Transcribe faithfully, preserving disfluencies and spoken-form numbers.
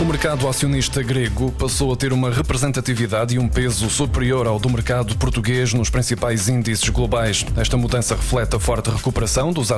O mercado acionista grego passou a ter uma representatividade e um peso superior ao do mercado português nos principais índices globais. Esta mudança reflete a forte recuperação dos